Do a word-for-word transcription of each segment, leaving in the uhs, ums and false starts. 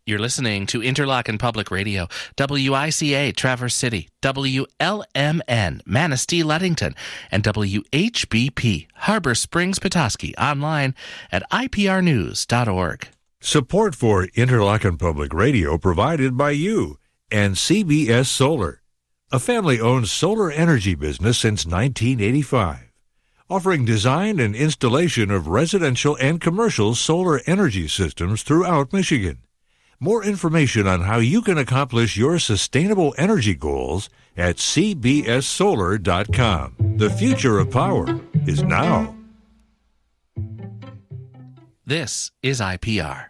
You're listening to Interlochen Public Radio, W I C A Traverse City, W L M N Manistee Ludington, and W H B P Harbor Springs Petoskey, online at I P R news dot org. Support for Interlochen Public Radio provided by you and C B S Solar, a family-owned solar energy business since nineteen eighty-five, offering design and installation of residential and commercial solar energy systems throughout Michigan. More information on how you can accomplish your sustainable energy goals at C B S solar dot com. The future of power is now. This is I P R.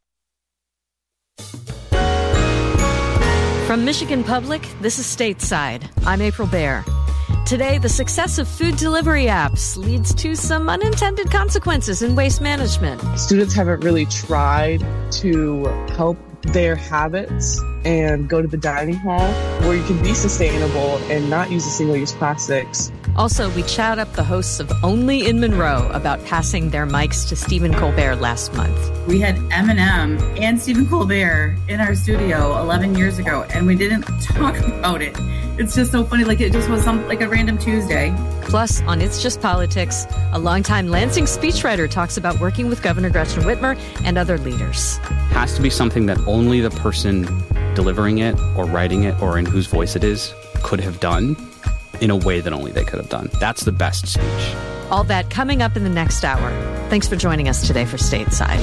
From Michigan Public, this is Stateside. I'm April Baer. Today, the success of food delivery apps leads to some unintended consequences in waste management. Students haven't really tried to help their habits and go to the dining hall where you can be sustainable and not use the single-use plastics. Also, we chat up the hosts of Only in Monroe about passing their mics to Stephen Colbert last month. We had Eminem and Stephen Colbert in our studio eleven years ago, and we didn't talk about it. It's just so funny. Like, it just was some like a random Tuesday. Plus, on It's Just Politics, a longtime Lansing speechwriter talks about working with Governor Gretchen Whitmer and other leaders. It has to be something that only the person delivering it or writing it or in whose voice it is could have done in a way that only they could have done. That's the best speech. All that coming up in the next hour. Thanks for joining us today for Stateside.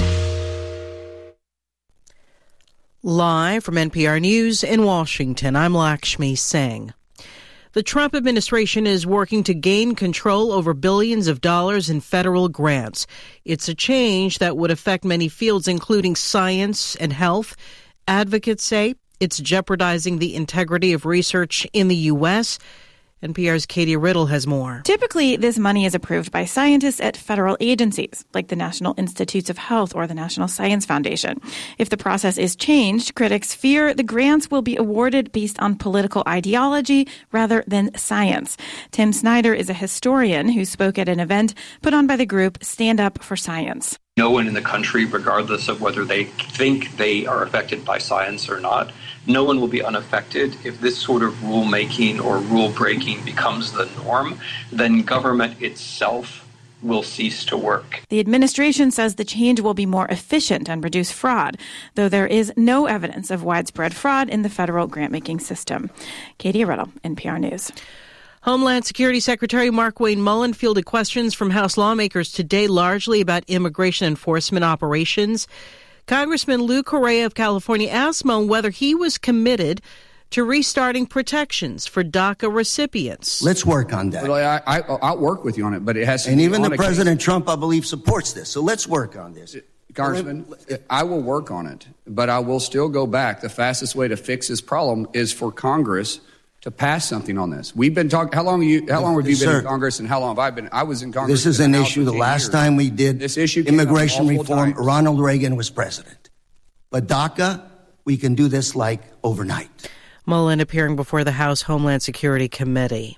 Live from N P R News in Washington, I'm Lakshmi Singh. The Trump administration is working to gain control over billions of dollars in federal grants. It's a change that would affect many fields, including science and health. Advocates say it's jeopardizing the integrity of research in the U S N P R's Katie Riddle has more. Typically, this money is approved by scientists at federal agencies, like the National Institutes of Health or the National Science Foundation. If the process is changed, critics fear the grants will be awarded based on political ideology rather than science. Tim Snyder is a historian who spoke at an event put on by the group Stand Up for Science. No one in the country, regardless of whether they think they are affected by science or not, no one will be unaffected. If this sort of rulemaking or rule breaking becomes the norm, then government itself will cease to work. The administration says the change will be more efficient and reduce fraud, though there is no evidence of widespread fraud in the federal grant-making system. Katie Riddle, N P R News. Homeland Security Secretary Markwayne Mullin fielded questions from House lawmakers today, largely about immigration enforcement operations. Congressman Lou Correa of California asked Mullin whether he was committed to restarting protections for DACA recipients. Let's work on that. Well, I, I, I'll work with you on it, but it has to and be even on the President case. Trump, I believe, supports this. So let's work on this. Congressman, I will work on it, but I will still go back. The fastest way to fix this problem is for Congress to pass something on this. We've been talking. How long? Have you, how long have you Sir, been in Congress, and how long have I been? I was in Congress. This is an issue. The last years. time we did this issue immigration reform, times. Ronald Reagan was president. But DACA, we can do this like overnight. Mullin appearing before the House Homeland Security Committee.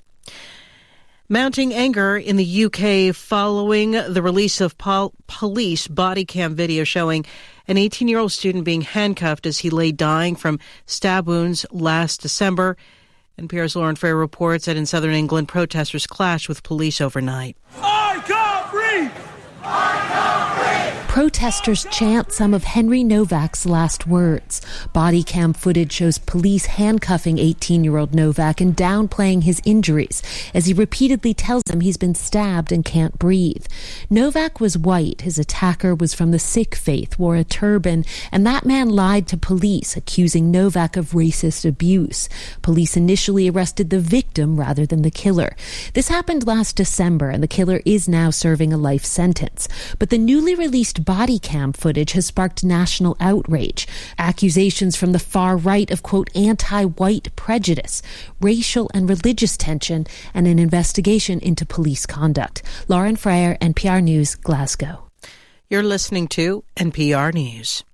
Mounting anger in the U K following the release of pol- police body cam video showing an eighteen-year-old student being handcuffed as he lay dying from stab wounds last December. N P R's Lauren Frayer reports that in southern England, protesters clashed with police overnight. I can't breathe! I can't breathe! Protesters chant some of Henry Novak's last words. Body cam footage shows police handcuffing eighteen-year-old Novak and downplaying his injuries as he repeatedly tells them he's been stabbed and can't breathe. Novak was white. His attacker was from the Sikh faith, wore a turban, and that man lied to police, accusing Novak of racist abuse. Police initially arrested the victim rather than the killer. This happened last December, and the killer is now serving a life sentence. But the newly released body cam footage has sparked national outrage. Accusations from the far right of, quote, anti-white prejudice, racial and religious tension, and an investigation into police conduct. Lauren Frayer, N P R News, Glasgow. You're listening to N P R News.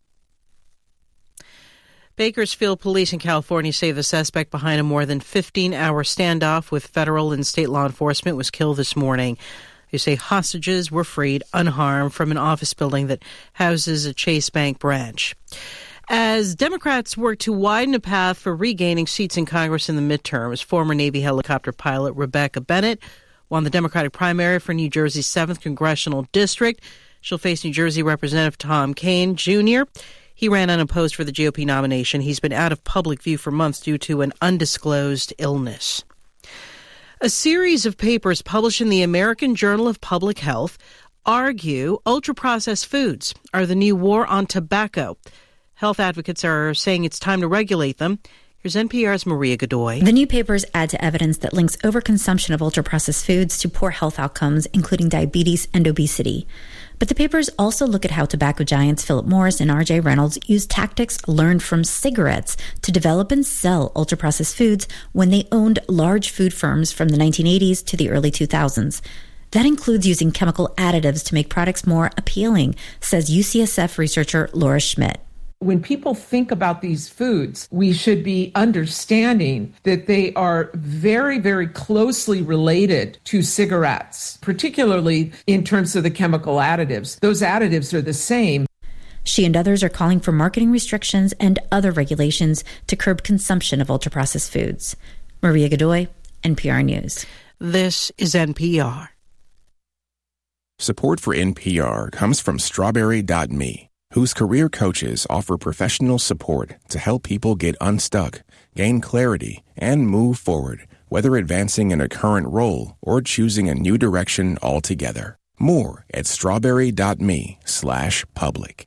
Bakersfield police in California say the suspect behind a more than fifteen-hour standoff with federal and state law enforcement was killed this morning. They say hostages were freed unharmed from an office building that houses a Chase Bank branch. As Democrats work to widen a path for regaining seats in Congress in the midterms, former Navy helicopter pilot Rebecca Bennett won the Democratic primary for New Jersey's seventh Congressional District. She'll face New Jersey Representative Tom Kean, Junior He ran unopposed for the G O P nomination. He's been out of public view for months due to an undisclosed illness. A series of papers published in the American Journal of Public Health argue ultra-processed foods are the new war on tobacco. Health advocates are saying it's time to regulate them. Here's N P R's Maria Godoy. The new papers add to evidence that links overconsumption of ultra-processed foods to poor health outcomes, including diabetes and obesity. But the papers also look at how tobacco giants Philip Morris and R J Reynolds used tactics learned from cigarettes to develop and sell ultra-processed foods when they owned large food firms from the nineteen eighties to the early two thousands. That includes using chemical additives to make products more appealing, says U C S F researcher Laura Schmidt. When people think about these foods, we should be understanding that they are very, very closely related to cigarettes, particularly in terms of the chemical additives. Those additives are the same. She and others are calling for marketing restrictions and other regulations to curb consumption of ultra-processed foods. Maria Godoy, N P R News. This is N P R. Support for N P R comes from Strawberry dot me, whose career coaches offer professional support to help people get unstuck, gain clarity, and move forward, whether advancing in a current role or choosing a new direction altogether. More at strawberry dot me slash public.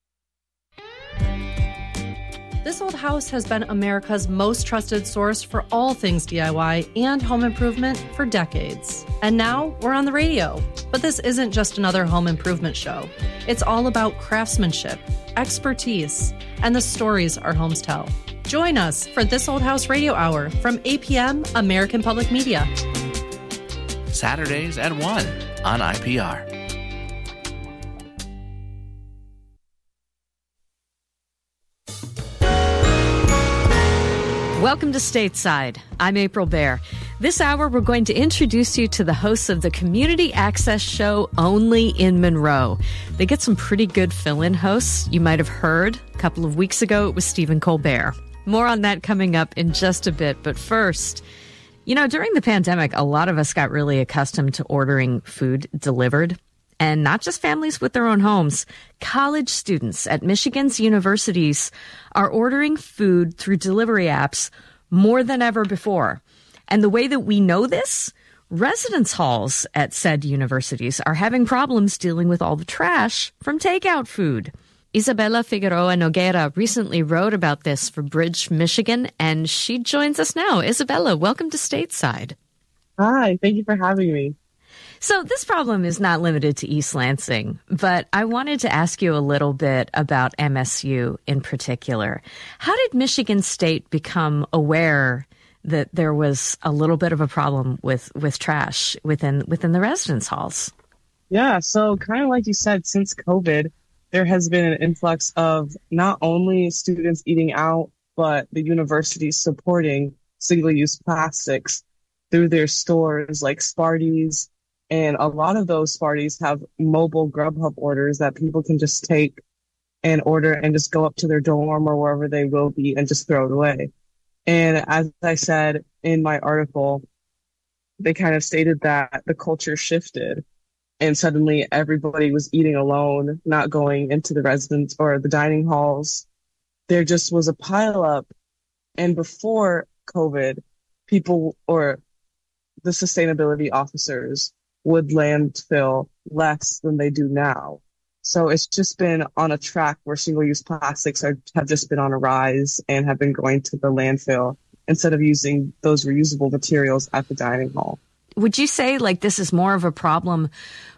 This Old House has been America's most trusted source for all things D I Y and home improvement for decades. And now we're on the radio. But this isn't just another home improvement show. It's all about craftsmanship, expertise, and the stories our homes tell. Join us for This Old House Radio Hour from eight p.m. American Public Media. Saturdays at one on I P R. Welcome to Stateside. I'm April Baer. This hour, we're going to introduce you to the hosts of the community access show Only in Monroe. They get some pretty good fill-in hosts. You might have heard a couple of weeks ago it was Stephen Colbert. More on that coming up in just a bit. But first, you know, during the pandemic, a lot of us got really accustomed to ordering food delivered. And not just families with their own homes. College students at Michigan's universities are ordering food through delivery apps more than ever before. And the way that we know this, residence halls at said universities are having problems dealing with all the trash from takeout food. Isabella Figueroa Noguera recently wrote about this for Bridge, Michigan, and she joins us now. Isabella, welcome to Stateside. Hi, thank you for having me. So this problem is not limited to East Lansing, but I wanted to ask you a little bit about M S U in particular. How did Michigan State become aware that there was a little bit of a problem with, with trash within within the residence halls? Yeah, so kind of like you said, since COVID, there has been an influx of not only students eating out, but the universities supporting single-use plastics through their stores like Sparty's. And a lot of those Sparties have mobile Grubhub orders that people can just take and order and just go up to their dorm or wherever they will be and just throw it away. And as I said in my article, they kind of stated that the culture shifted and suddenly everybody was eating alone, not going into the residence or the dining halls. There just was a pileup. And before COVID, people or the sustainability officers would landfill less than they do now. So it's just been on a track where single-use plastics are, have just been on a rise and have been going to the landfill instead of using those reusable materials at the dining hall. Would you say like this is more of a problem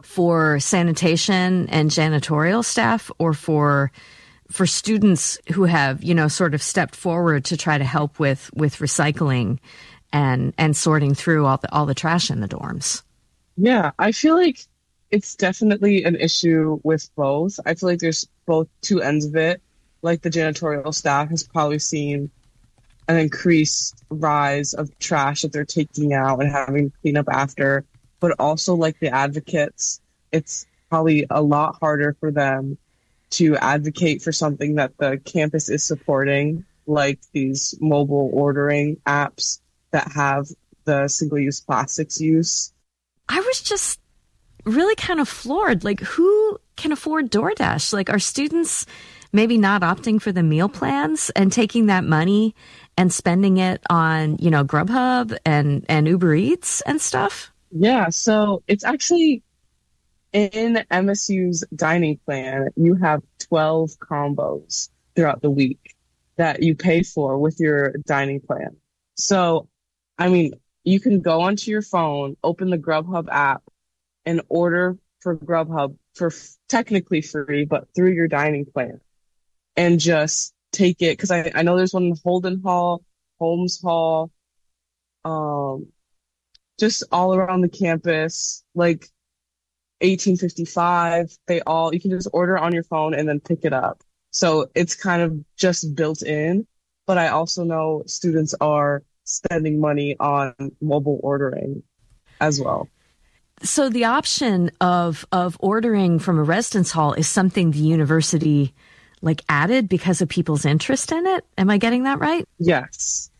for sanitation and janitorial staff or for for students who have, you know, sort of stepped forward to try to help with, with recycling and, and sorting through all the all the trash in the dorms? Yeah, I feel like it's definitely an issue with both. I feel like there's both two ends of it. Like the janitorial staff has probably seen an increased rise of trash that they're taking out and having to clean up after. But also like the advocates, it's probably a lot harder for them to advocate for something that the campus is supporting, like these mobile ordering apps that have the single-use plastics use. I was just really kind of floored. Like, who can afford DoorDash? Like, are students maybe not opting for the meal plans and taking that money and spending it on, you know, Grubhub and, and Uber Eats and stuff? Yeah, so it's actually in M S U's dining plan, you have twelve combos throughout the week that you pay for with your dining plan. So, I mean, you can go onto your phone, open the Grubhub app, and order for Grubhub for f- technically free, but through your dining plan. And just take it, because I, I know there's one in Holden Hall, Holmes Hall, um, just all around the campus, like eighteen fifty-five, they all, you can just order on your phone and then pick it up. So it's kind of just built in, but I also know students are spending money on mobile ordering as well. So the option of of ordering from a residence hall is something the university like added because of people's interest in it. Am I getting that right? Yes.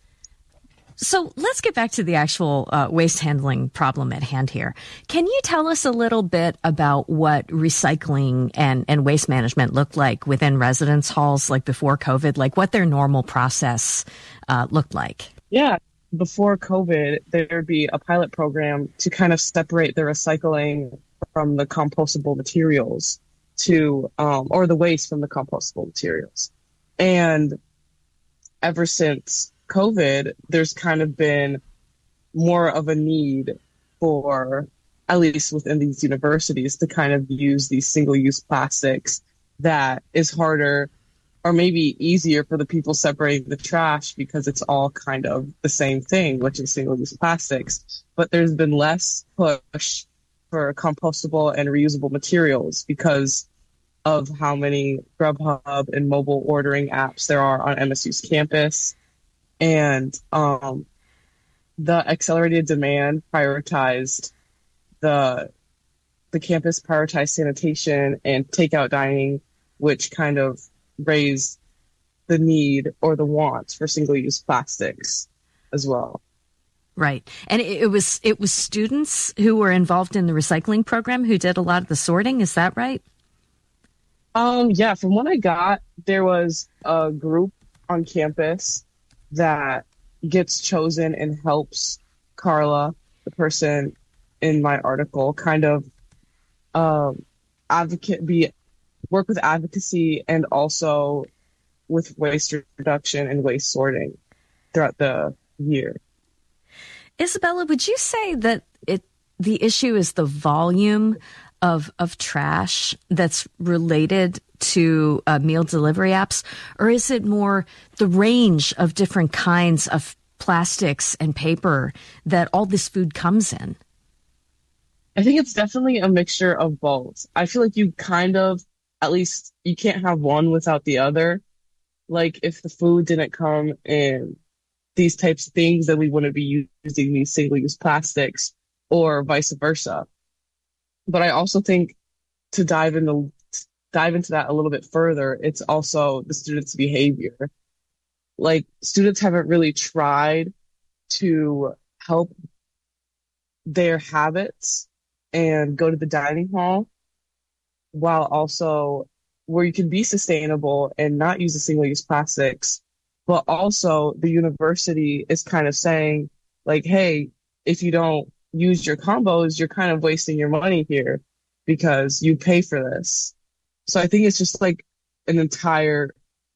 So let's get back to the actual uh, waste handling problem at hand here. Can you tell us a little bit about what recycling and, and waste management looked like within residence halls, like before COVID, like what their normal process uh, looked like? Yeah. Before COVID, there would be a pilot program to kind of separate the recycling from the compostable materials to, um, or the waste from the compostable materials. And ever since COVID, there's kind of been more of a need for, at least within these universities, to kind of use these single-use plastics that is harder or maybe easier for the people separating the trash because it's all kind of the same thing, which is single-use plastics. But there's been less push for compostable and reusable materials because of how many Grubhub and mobile ordering apps there are on M S U's campus. And um, the accelerated demand prioritized the the campus prioritized sanitation and takeout dining, which kind of raised the need or the want for single-use plastics as well. Right. And it, it was it was students who were involved in the recycling program who did a lot of the sorting. Is that right? Um, yeah, from what I got, there was a group on campus that gets chosen and helps Carla, the person in my article, kind of um, advocate, be work with advocacy and also with waste reduction and waste sorting throughout the year. Isabella, would you say that it the issue is the volume of of trash that's related to uh, meal delivery apps, or is it more the range of different kinds of plastics and paper that all this food comes in? I think it's definitely a mixture of both. I feel like you kind of, at least you can't have one without the other. Like if the food didn't come in these types of things, then we wouldn't be using these single-use plastics or vice versa. But I also think to dive into dive into that a little bit further, it's also the students' behavior. Like students haven't really tried to help their habits and go to the dining hall while also where you can be sustainable and not use the single-use plastics. But also the university is kind of saying like, hey, if you don't use your combos, you're kind of wasting your money here because you pay for this. So I think it's just like an entire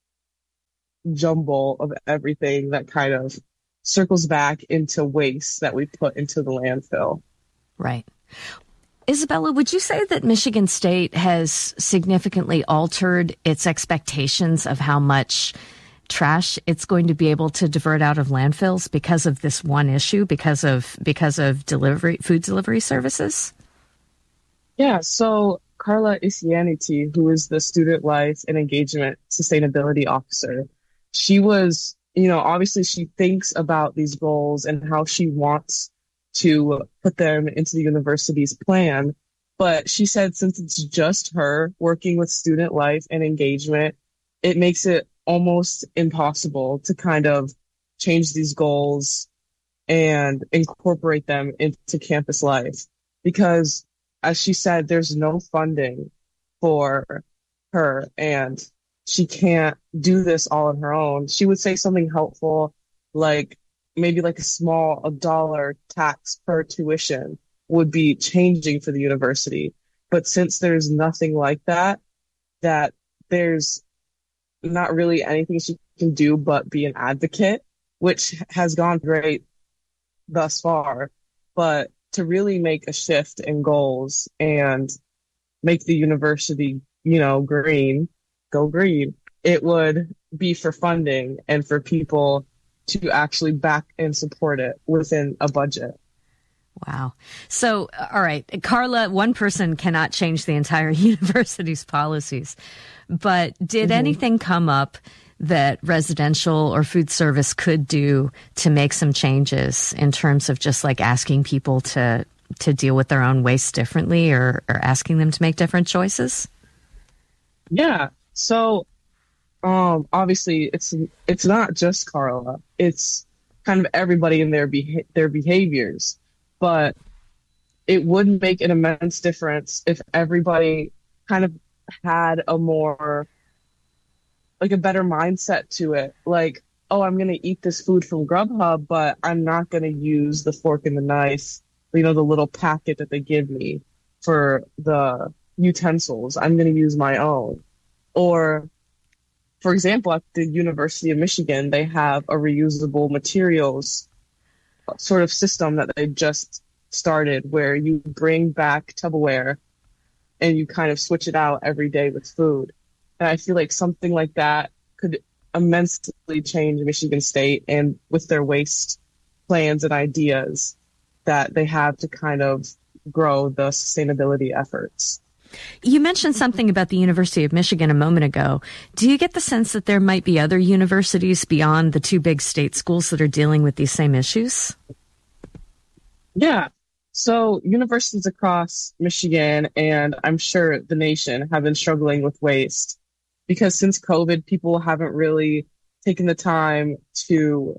jumble of everything that kind of circles back into waste that we put into the landfill. Right. Isabella, would you say that Michigan State has significantly altered its expectations of how much trash it's going to be able to divert out of landfills because of this one issue, because of because of delivery food delivery services? Yeah, so Carla Isianity, who is the Student Life and Engagement Sustainability Officer, she was, you know, obviously she thinks about these goals and how she wants to put them into the university's plan. But she said since it's just her working with student life and engagement, it makes it almost impossible to kind of change these goals and incorporate them into campus life. Because, as she said, there's no funding for her and she can't do this all on her own. She would say something helpful, like maybe like a small, a dollar tax per tuition would be changing for the university. But since there's nothing like that, that there's not really anything she can do but be an advocate, which has gone great thus far. But to really make a shift in goals and make the university, you know, green, go green, it would be for funding and for people to actually back and support it within a budget. Wow. So, all right, Carla, one person cannot change the entire university's policies, but did mm-hmm. anything come up that residential or food service could do to make some changes in terms of just like asking people to to deal with their own waste differently, or, or asking them to make different choices? Yeah. So, um, obviously, it's it's not just Carla. It's kind of everybody in their beha- their behaviors. But it would make an immense difference if everybody kind of had a more, like a better mindset to it. Like, oh, I'm going to eat this food from Grubhub, but I'm not going to use the fork and the knife, you know, the little packet that they give me for the utensils. I'm going to use my own. Or, for example, at the University of Michigan, they have a reusable materials sort of system that they just started, where you bring back Tupperware and you kind of switch it out every day with food. And I feel like something like that could immensely change Michigan State and with their waste plans and ideas that they have to kind of grow the sustainability efforts. You mentioned something about the University of Michigan a moment ago. Do you get the sense that there might be other universities beyond the two big state schools that are dealing with these same issues? Yeah. So universities across Michigan and I'm sure the nation have been struggling with waste because since COVID, people haven't really taken the time to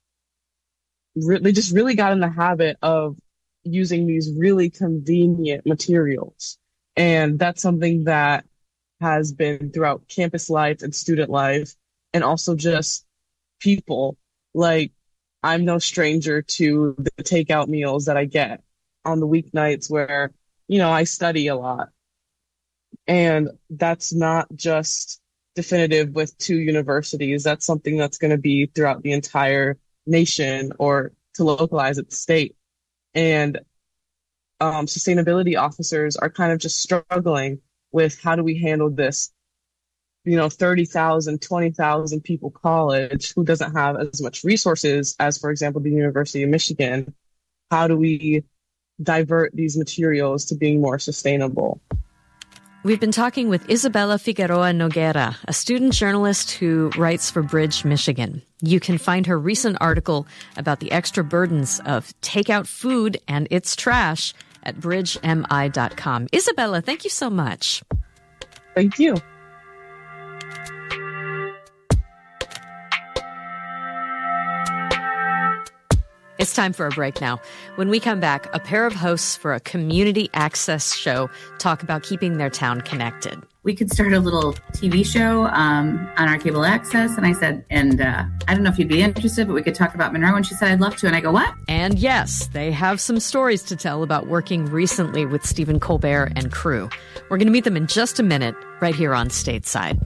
re- they just really got in the habit of using these really convenient materials. And that's something that has been throughout campus life and student life, and also just people. Like, I'm no stranger to the takeout meals that I get on the weeknights where, you know, I study a lot. And that's not just definitive with two universities. That's something that's going to be throughout the entire nation or to localize at the state. And Um, sustainability officers are kind of just struggling with how do we handle this, you know, thirty thousand, twenty thousand people college who doesn't have as much resources as, for example, the University of Michigan. How do we divert these materials to being more sustainable? We've been talking with Isabella Figueroa Noguera, a student journalist who writes for Bridge, Michigan. You can find her recent article about the extra burdens of takeout food and its trash at bridge m i dot com. Isabella, thank you so much. Thank you. It's time for a break now. When we come back, a pair of hosts for a community access show talk about keeping their town connected. We could start a little T V show um, on our cable access. And I said, and uh, I don't know if you'd be interested, but we could talk about Monroe. And she said, I'd love to. And I go, what? And yes, they have some stories to tell about working recently with Stephen Colbert and crew. We're going to meet them in just a minute right here on Stateside.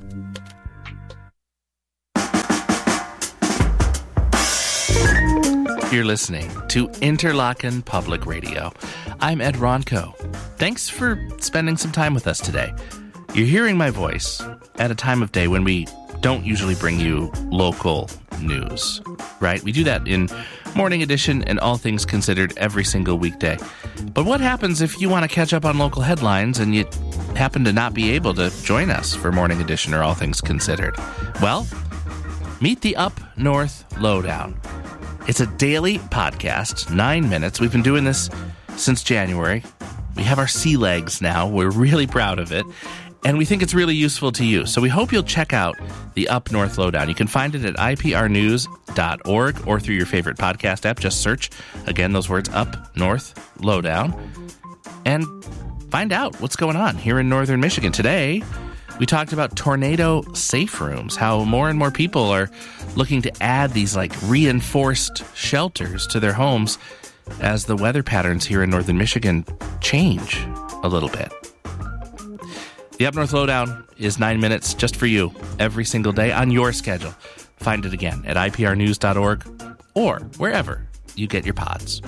You're listening to Interlochen Public Radio. I'm Ed Ronco. Thanks for spending some time with us today. You're hearing my voice at a time of day when we don't usually bring you local news, right? We do that in Morning Edition and All Things Considered every single weekday. But what happens if you want to catch up on local headlines and you happen to not be able to join us for Morning Edition or All Things Considered? Well, meet the Up North Lowdown. It's a daily podcast, nine minutes. We've been doing this since January. We have our sea legs now. We're really proud of it. And we think it's really useful to you. So we hope you'll check out the Up North Lowdown. You can find it at I P R news dot org or through your favorite podcast app. Just search, again, those words, Up North Lowdown, and find out what's going on here in northern Michigan. Today, we talked about tornado safe rooms, how more and more people are looking to add these like reinforced shelters to their homes as the weather patterns here in northern Michigan change a little bit. The Up North Lowdown is nine minutes just for you every single day on your schedule. Find it again at I P R news dot org or wherever you get your pods.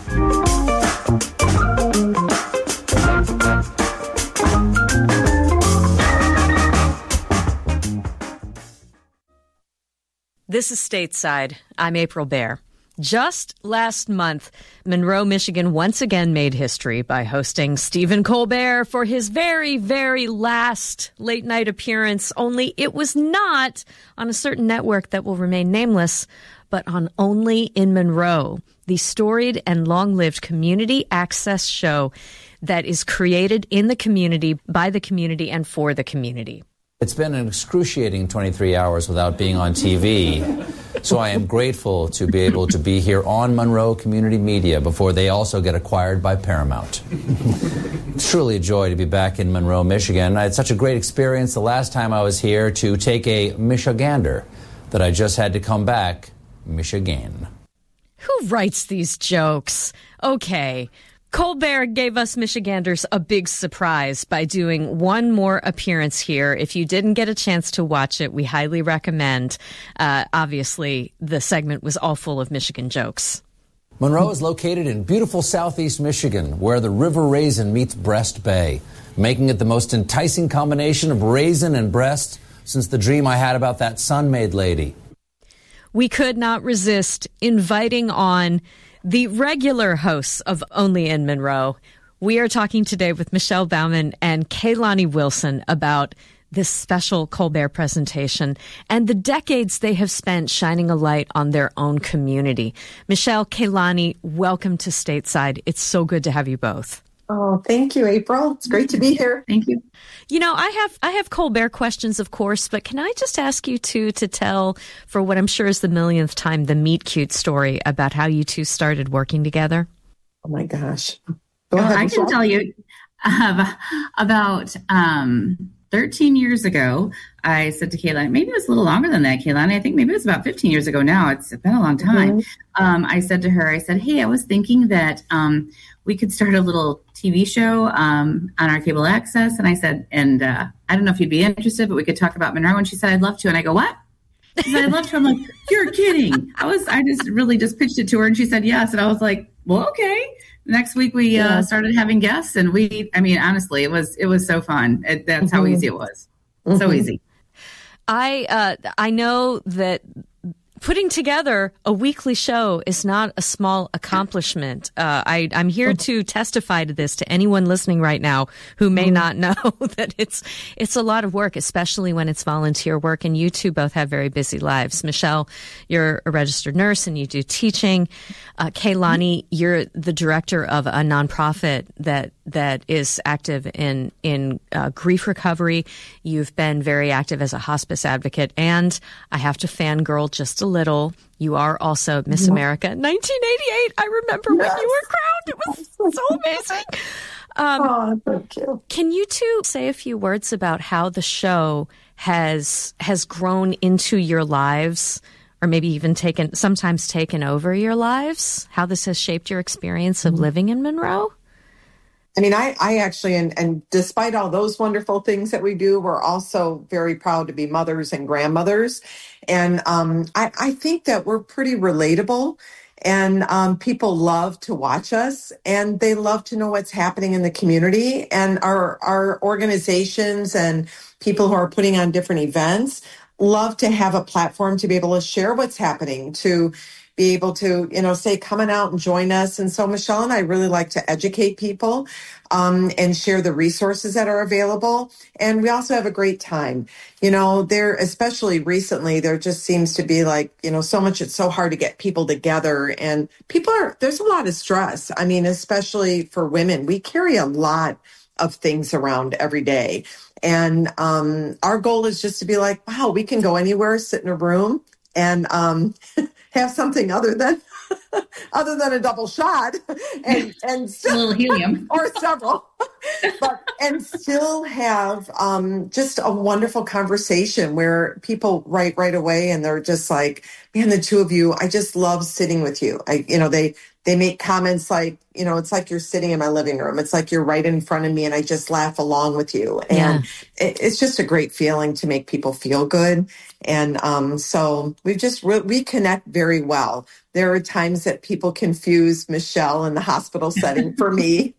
This is Stateside. I'm April Baer. Just last month, Monroe, Michigan once again made history by hosting Stephen Colbert for his very, very last late-night appearance, only it was not on a certain network that will remain nameless, but on Only in Monroe, the storied and long-lived community access show that is created in the community, by the community, and for the community. It's been an excruciating twenty-three hours without being on T V, so I am grateful to be able to be here on Monroe Community Media before they also get acquired by Paramount. It's truly a joy to be back in Monroe, Michigan. I had such a great experience the last time I was here to take a Michigander that I just had to come back Michigan. Who writes these jokes? Okay. Colbert gave us Michiganders a big surprise by doing one more appearance here. If you didn't get a chance to watch it, we highly recommend. Uh, obviously, the segment was all full of Michigan jokes. Monroe is located in beautiful southeast Michigan, where the River Raisin meets Breast Bay, making it the most enticing combination of raisin and breast since the dream I had about that sun-made lady. We could not resist inviting on the regular hosts of Only in Monroe. We are talking today with Michelle Bauman and Kaylani Wilson about this special Colbert presentation and the decades they have spent shining a light on their own community. Michelle, Kaylani, welcome to Stateside. It's so good to have you both. Oh, thank you, April. It's great to be here. Thank you. You know, I have I have Colbert questions, of course, but can I just ask you two to tell, for what I'm sure is the millionth time, the meet cute story about how you two started working together? Oh, my gosh. Go ahead, I Michelle. Can tell you uh, about um, thirteen years ago, I said to Kaylani, maybe it was a little longer than that, Kaylani. I think maybe it was about fifteen years ago now. It's been a long time. Mm-hmm. Um, I said to her, I said, hey, I was thinking that um, we could start a little T V show um, on our cable access. And I said, and uh, I don't know if you'd be interested, but we could talk about Monroe. And she said, I'd love to. And I go, what? She said, I'd love to. I'm like, you're kidding. I was, I just really just pitched it to her and she said, yes. And I was like, well, okay. Next week we yeah. uh, started having guests and we, I mean, honestly, it was, it was so fun. It, that's mm-hmm. how easy it was. Mm-hmm. So easy. I, uh, I know that putting together a weekly show is not a small accomplishment. Uh, I, I'm here to testify to this to anyone listening right now who may not know that it's it's a lot of work, especially when it's volunteer work. And you two both have very busy lives. Michelle, you're a registered nurse and you do teaching. Uh, Kaylani, you're the director of a nonprofit that that is active in in uh, grief recovery. You've been very active as a hospice advocate, and I have to fangirl just a little. You are also Miss America nineteen eighty-eight. I remember yes. when you were crowned. It was so amazing. Um, oh, thank you. Can you two say a few words about how the show has has grown into your lives, or maybe even taken sometimes taken over your lives? How this has shaped your experience of mm-hmm. living in Monroe? I mean, I, I actually, and, and despite all those wonderful things that we do, we're also very proud to be mothers and grandmothers. And um, I, I think that we're pretty relatable and um, people love to watch us and they love to know what's happening in the community. And our, our organizations and people who are putting on different events love to have a platform to be able to share what's happening, to be able to, you know, say, come on out and join us. And so Michelle and I really like to educate people um, and share the resources that are available. And we also have a great time. You know, there, especially recently, there just seems to be like, you know, so much, it's so hard to get people together, and people are, there's a lot of stress. I mean, especially for women, we carry a lot of things around every day. And um, our goal is just to be like, wow, we can go anywhere, sit in a room, and um, have something other than other than a double shot, and and a little helium or several, but and still have um, just a wonderful conversation where people write right away, and they're just like, man, the two of you, I just love sitting with you. I, you know, they. They make comments like, you know, it's like you're sitting in my living room. It's like you're right in front of me and I just laugh along with you. And yeah. it, it's just a great feeling to make people feel good. And um, so we just, re- we connect very well. There are times that people confuse Michelle in the hospital setting for me.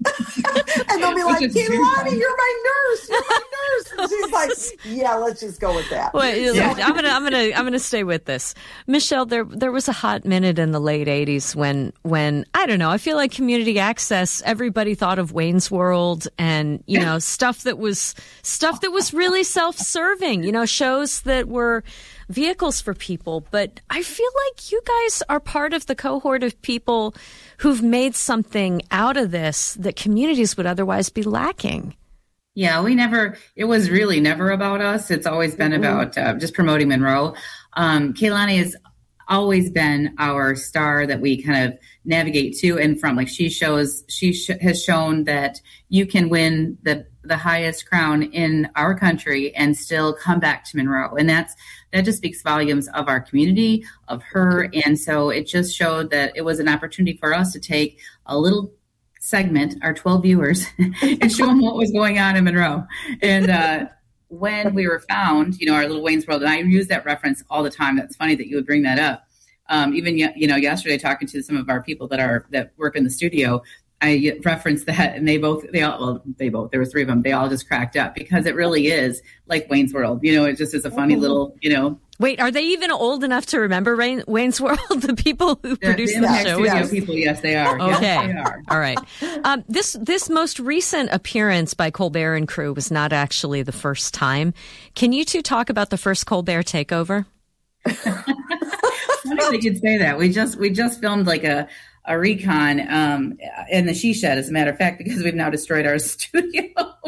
And they'll be like, Kehlani, you're my nurse. You're my nurse. And she's like, yeah, let's just go with that. Wait, yeah. I'm gonna, I'm gonna, I'm gonna stay with this, Michelle. There, there was a hot minute in the late eighties when, when I don't know. I feel like community access. Everybody thought of Wayne's World, and you know, stuff that was stuff that was really self-serving. You know, shows that were vehicles for people. But I feel like you guys are part of the cohort of people who've made something out of this that communities would otherwise be lacking. Yeah, we never, it was really never about us. It's always been mm-hmm. about uh, just promoting Monroe. Um, Kehlani has always been our star that we kind of navigate to and from. Like she shows, she sh- has shown that you can win the the highest crown in our country and still come back to Monroe. And that's, that just speaks volumes of our community, of her. And so it just showed that it was an opportunity for us to take a little segment, our twelve viewers, and show them what was going on in Monroe. And uh, when we were found, you know, our little Wayne's World, and I use that reference all the time. That's funny that you would bring that up. Um, even, you know, yesterday talking to some of our people that are, that work in the studio, I referenced that, and they both, they all, well, they both, there were three of them. They all just cracked up because it really is like Wayne's World. You know, it just is a funny mm-hmm. little, you know. Wait, are they even old enough to remember Rain, Wayne's World? The people who They're, produced the, the the show? Studio people, yes, they are. Okay, yes, they are. All right. Um, this this most recent appearance by Colbert and crew was not actually the first time. Can you two talk about the first Colbert takeover? Funny they could say that. We just we just filmed like a. a recon um, in the she shed, as a matter of fact, because we've now destroyed our studio.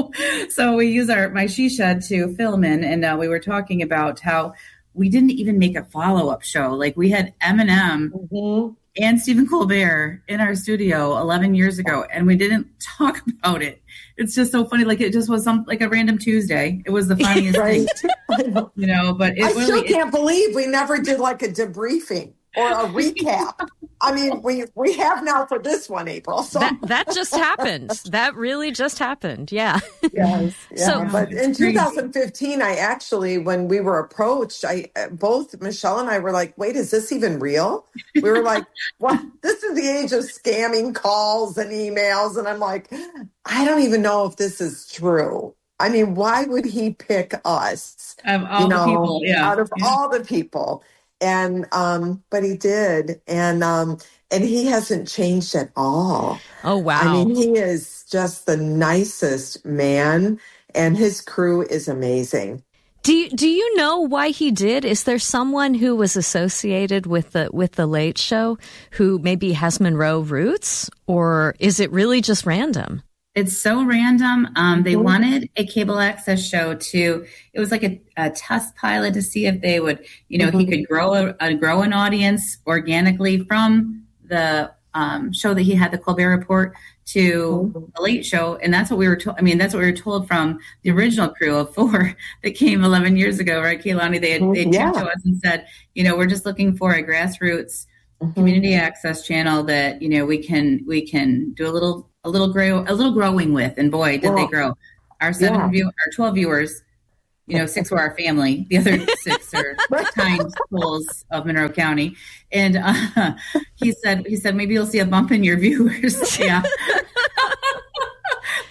So we use our my she shed to film in, and uh, we were talking about how we didn't even make a follow-up show. Like we had Eminem mm-hmm. and Stephen Colbert in our studio eleven years ago, and we didn't talk about it. It's just so funny. Like it just was some like a random Tuesday. It was the funniest right. thing, you know. But it I really, still can't it, believe we never did like a debriefing or a recap. I mean, we we have now for this one, April. So that, that just happened. That really just happened. Yeah. Yes. Yeah. So, but in two thousand fifteen, I actually, when we were approached, I both Michelle and I were like, "Wait, is this even real?" We were like, "What? Well, this is the age of scamming calls and emails," and I'm like, "I don't even know if this is true." I mean, why would he pick us? Of all you know, the people, yeah. Out of yeah. all the people. And, um, but he did. And, um, and he hasn't changed at all. Oh, wow. I mean, he is just the nicest man, and his crew is amazing. Do you, do you know why he did? Is there someone who was associated with the, with the Late Show who maybe has Monroe roots, or is it really just random? It's so random. Um, they wanted a cable access show to, it was like a, a test pilot to see if they would, you know, mm-hmm. he could grow a, a grow an audience organically from the um, show that he had, the Colbert Report, to mm-hmm. the Late Show. And that's what we were told. I mean, that's what we were told from the original crew of four that came eleven years ago, right, Kehlani? They had, they yeah. came to us and said, you know, we're just looking for a grassroots mm-hmm. community access channel that, you know, we can, we can do a little, a little grow, a little growing with, and boy, did well, they grow. Our seven yeah. view, our twelve viewers, you know, six were our family. The other six are kind souls of Monroe County. And uh, he said, he said, maybe you'll see a bump in your viewers. Yeah.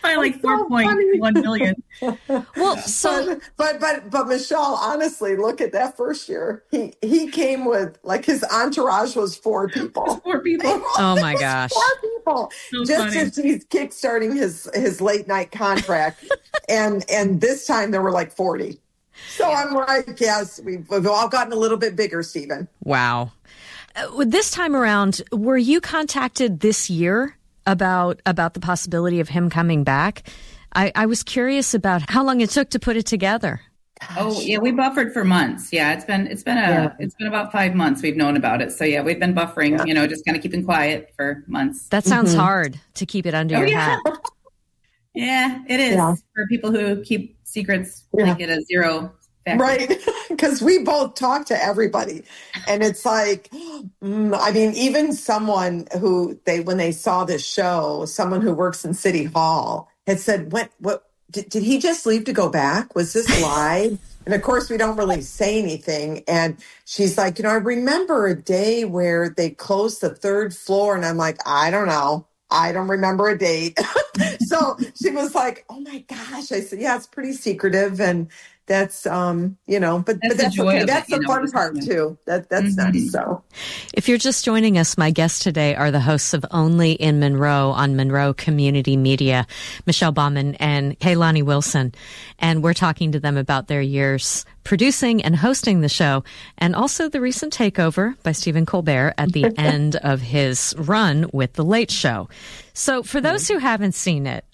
by like four point one million. Well, so but, but but but Michelle, honestly, look at that first year. He he came with like his entourage was four people. Four people. Oh my gosh. Four people. So Just funny. as he's kickstarting his his late night contract, and and this time there were like forty. So I'm like, yes, we've, we've all gotten a little bit bigger, Stephen. Wow. Uh, this time around, were you contacted this year about about the possibility of him coming back? I, I was curious about how long it took to put it together. Oh yeah, we buffered for months. Yeah, it's been it's been a Yeah. it's been about five months we've known about it. So yeah, we've been buffering, Yeah. you know, just kind of keeping quiet for months. That sounds Mhm. hard to keep it under Oh, your yeah. hat. Yeah, it is Yeah. for people who keep secrets Yeah. like at a zero factor. Right, because we both talk to everybody, and it's like, mm, I mean, even someone who they when they saw this show, someone who works in City Hall had said, "What? What? Did, did he just leave to go back? Was this live?" And of course, we don't really say anything. And she's like, "You know, I remember a day where they closed the third floor," and I'm like, "I don't know." I don't remember a date. So she was like, "Oh my gosh." I said, "Yeah, it's pretty secretive." And that's, um, you know, but That's but the that's joy okay. of it, That's you the know, fun just- part too. That that's Mhm. nice. So If you're just joining us, my guests today are the hosts of Only in Monroe on Monroe Community Media, Michelle Bauman and Kaylani Wilson. And we're talking to them about their years producing and hosting the show, and also the recent takeover by Stephen Colbert at the end of his run with The Late Show. So for those who haven't seen it,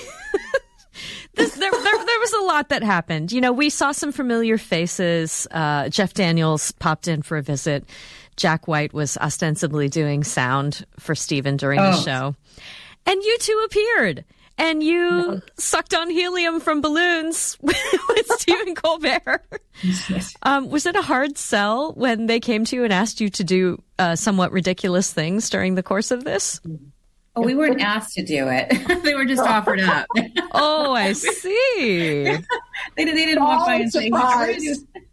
This, there, there, there was a lot that happened. You know, we saw some familiar faces. Uh, Jeff Daniels popped in for a visit. Jack White was ostensibly doing sound for Stephen during the Oh. show. And you two appeared. And you sucked on helium from balloons with Stephen Colbert. Um, was it a hard sell when they came to you and asked you to do uh, somewhat ridiculous things during the course of this? Oh, we weren't asked to do it. They were just offered up. Oh, I see. they, they didn't walk by and say, "What are you surprise. doing?"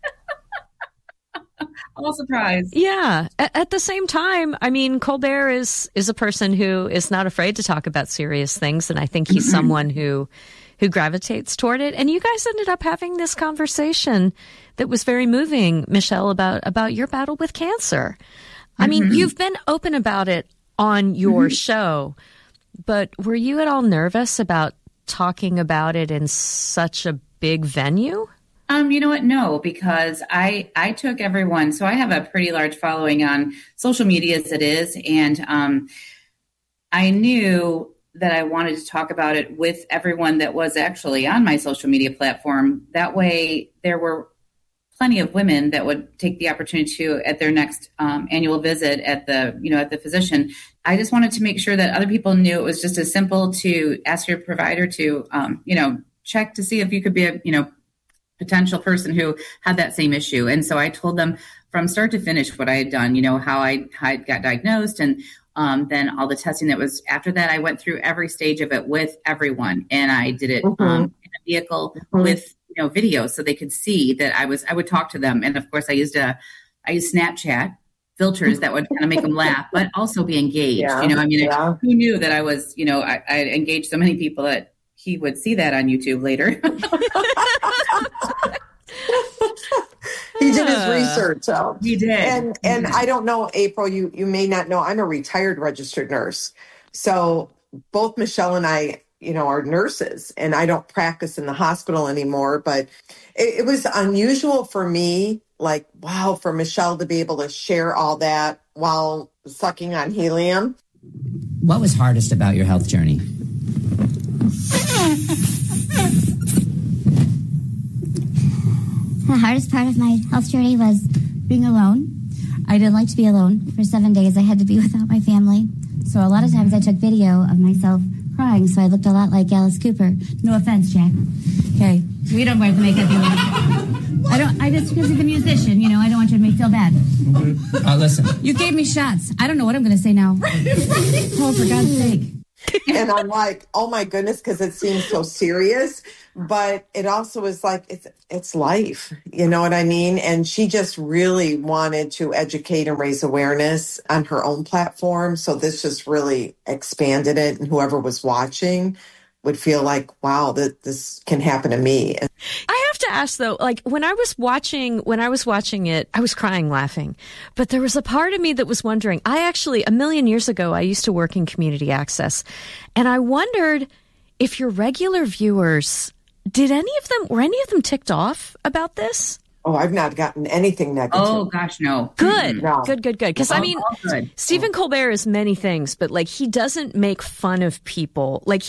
All surprised. Yeah. At, at the same time, I mean, Colbert is is a person who is not afraid to talk about serious things, and I think he's someone who who gravitates toward it. And you guys ended up having this conversation that was very moving, Michelle, about about your battle with cancer. I mean, Mhm. you've been open about it on your show, but were you at all nervous about talking about it in such a big venue? Um, you know what? No, because I I took everyone. So I have a pretty large following on social media as it is, and um, I knew that I wanted to talk about it with everyone that was actually on my social media platform. That way, there were plenty of women that would take the opportunity to at their next um, annual visit at the you know at the physician. I just wanted to make sure that other people knew it was just as simple to ask your provider to um, you know check to see if you could be a you know potential person who had that same issue. And so I told them from start to finish what I had done, you know, how I, how I got diagnosed, and um, then all the testing that was after that. I went through every stage of it with everyone, and I did it Mhm. um, in a vehicle Mhm. with, you know, video so they could see that I was, I would talk to them. And of course I used a, I used Snapchat filters that would kind of make them laugh, but also be engaged. Yeah, You know, I mean, yeah. who knew that I was, you know, I, I engaged so many people that he would see that on YouTube later. he did his research out. He did. And and I don't know, April, you you may not know, I'm a retired registered nurse. So both Michelle and I, you know, are nurses, and I don't practice in the hospital anymore. But it, it was unusual for me, like, wow, for Michelle to be able to share all that while sucking on helium. What was hardest about your health journey? The hardest part of my health journey was being alone. I didn't like to be alone. For seven days, I had to be without my family. So a lot of times I took video of myself crying, so I looked a lot like Alice Cooper. No offense, Jack. Okay, we don't wear the makeup you want. I don't, I just, because he's a musician, you know, I don't want you to make me feel bad. Uh, listen. You gave me shots. I don't know what I'm going to say now. Oh, for God's sake. And I'm like, oh my goodness, because it seems so serious, but it also is like, it's it's life, you know what I mean? And she just really wanted to educate and raise awareness on her own platform. So this just really expanded it, and whoever was watching would feel like, wow, that this can happen to me. I have to ask though, like when I was watching, when I was watching it, I was crying laughing, but there was a part of me that was wondering, I actually, a million years ago, I used to work in community access, and I wondered if your regular viewers, did any of them, were any of them ticked off about this? Oh, I've not gotten anything negative. Oh, gosh, no. Good, no. good, good, good. Because, I mean, Stephen Colbert is many things, but, like, he doesn't make fun of people. Like,